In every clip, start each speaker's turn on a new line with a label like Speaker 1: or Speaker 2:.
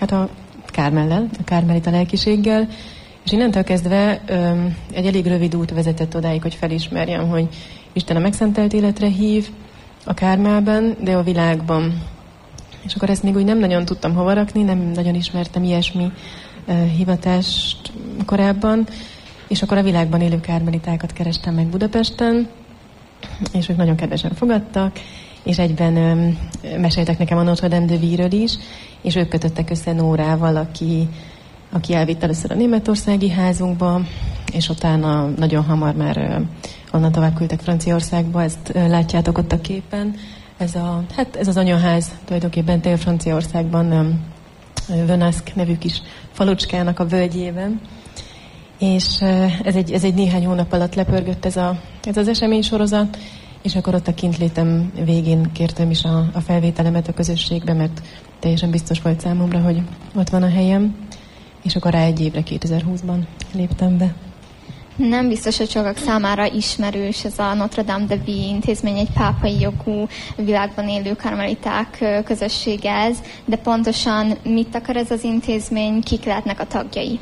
Speaker 1: hát a Kármellel, a kármelita lelkiséggel, és innentől kezdve egy elég rövid út vezetett odáig, hogy felismerjem, hogy Isten a megszentelt életre hív a Kármelben, de a világban. És akkor ezt még úgy nem nagyon tudtam hova rakni, nem nagyon ismertem ilyesmi hivatást korábban, és akkor a világban élő kármelitákat kerestem meg Budapesten, és ők nagyon kedvesen fogadtak, és egyben meséltek nekem a Notre Dame de Vie-ről is, és ők kötöttek össze Nórával, aki elvitt először a németországi házunkba, és utána nagyon hamar már onnan tovább küldtek Franciaországba, ezt látjátok ott a képen. Ez az anyaház tulajdonképpen tél Franciaországban, Venasque nevű kis falucskának a völgyében. És ez egy néhány hónap alatt lepörgött ez az eseménysorozat, és akkor ott a kintlétem végén kértem is a felvételemet a közösségbe, mert teljesen biztos volt számomra, hogy ott van a helyem, és akkor rá egy évre 2020-ban léptem be.
Speaker 2: Nem biztos, hogy sokak számára ismerős ez a Notre Dame de Vie intézmény, egy pápai jogú világban élő karmeliták közössége ez, de pontosan mit akar ez az intézmény, kik lehetnek a tagjai?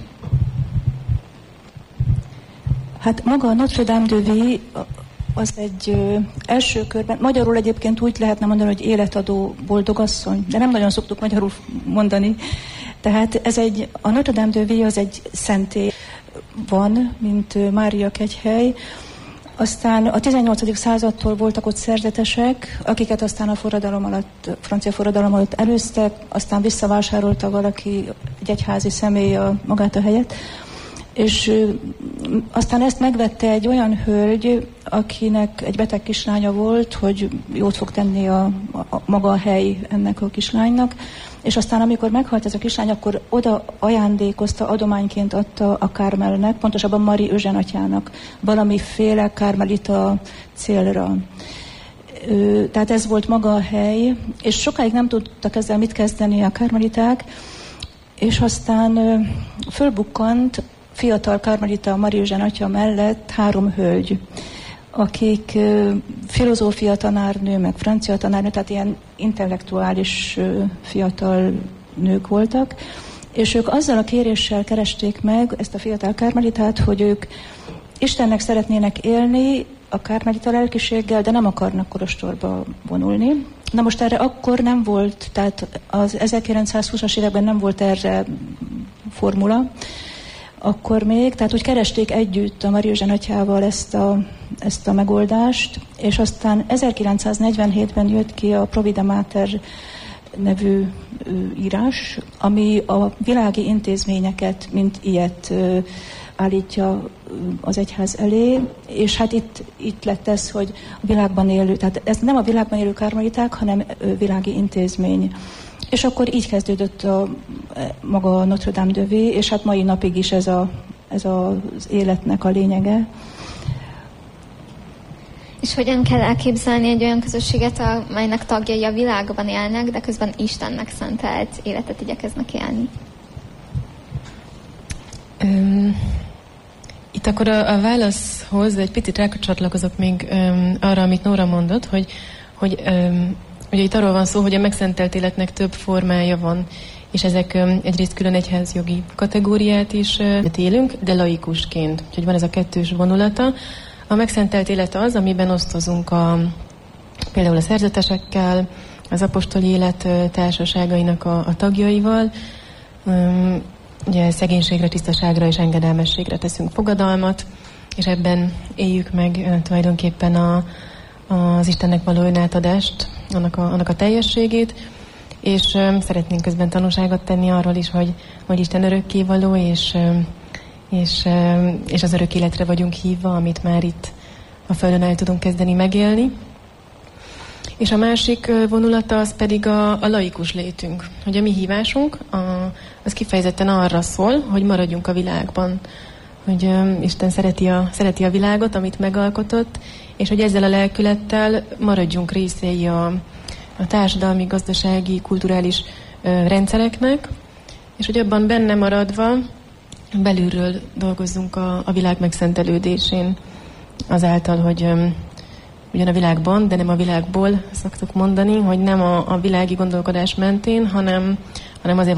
Speaker 3: Hát maga a Notre Dame de Vie az egy első körben, magyarul egyébként úgy lehetne mondani, hogy életadó boldogasszony, de nem nagyon szoktuk magyarul mondani. Tehát a Notre Dame de Vie az egy szentély van, mint Mária kegyhely. Aztán a 18. századtól voltak ott szerzetesek, akiket aztán a francia forradalom alatt előztek, aztán visszavásárolta valaki, egy egyházi személy magát a helyet. És aztán ezt megvette egy olyan hölgy, akinek egy beteg kislánya volt, hogy jót fog tenni maga a hely ennek a kislánynak, és aztán amikor meghalt ez a kislány, akkor oda ajándékozta, adományként adta a Kármelnek, pontosabban Mari Özsen atyának valamiféle kármelita célra. Tehát ez volt maga a hely, és sokáig nem tudtak ezzel mit kezdeni a kármeliták, és aztán fölbukkant fiatal kármelita Mari Özsen atya mellett 3 hölgy, akik filozófia tanárnő, meg francia tanárnő, tehát ilyen intellektuális fiatal nők voltak, és ők azzal a kéréssel keresték meg ezt a fiatal kármelitát, hogy ők Istennek szeretnének élni a kármelita lelkiséggel, de nem akarnak kolostorba vonulni. Na most erre akkor nem volt, tehát az 1920-as években nem volt erre formula, akkor még, tehát úgy keresték együtt a Mari Özsen atyával ezt a megoldást, és aztán 1947-ben jött ki a Provida Mater nevű írás, ami a világi intézményeket, mint ilyet állítja az egyház elé, és hát itt lett ez, hogy a világban élő, tehát ez nem a világban élő kármeliták, hanem világi intézmény. És akkor így kezdődött maga a Notre Dame de Vie, és hát mai napig is ez az életnek a lényege.
Speaker 2: És hogyan kell elképzelni egy olyan közösséget, amelynek tagjai a világban élnek, de közben Istennek szentelt életet igyekeznek élni?
Speaker 1: Itt akkor a válaszhoz egy picit rácsatlakozok még arra, amit Nóra mondott, hogy ugye itt arról van szó, hogy a megszentelt életnek több formája van, és ezek egyrészt külön egyházjogi kategóriát is élünk, de laikusként. Úgyhogy van ez a kettős vonulata. A megszentelt élet az, amiben osztozunk például a szerzetesekkel, az apostoli élet társaságainak a tagjaival. Ugye szegénységre, tisztaságra és engedelmességre teszünk fogadalmat, és ebben éljük meg tulajdonképpen az Istennek való önátadást, annak a teljességét, és szeretnénk közben tanúságot tenni arról is, hogy Isten örökkévaló, és az örök életre vagyunk hívva, amit már itt a Földön el tudunk kezdeni megélni. És a másik vonulata az pedig a laikus létünk, hogy a mi hívásunk az kifejezetten arra szól, hogy maradjunk a világban, hogy Isten szereti a világot, amit megalkotott, és hogy ezzel a lelkülettel maradjunk részei a társadalmi, gazdasági, kulturális rendszereknek, és hogy abban benne maradva belülről dolgozzunk a világ megszentelődésén, azáltal, hogy ugyan a világban, de nem a világból szoktuk mondani, hogy nem a világi gondolkodás mentén, hanem azért